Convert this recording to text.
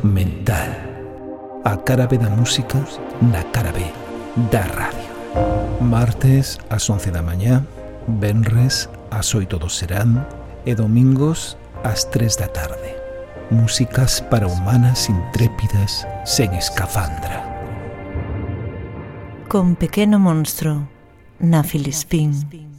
mental. A cara B da música na cara B da radio. Martes ás 11 da mañá, venres ás 8 do serán e domingos ás 3 da tarde. Músicas para humanas intrépidas sen escafandra. Con Pequeno Monstro na Filispín.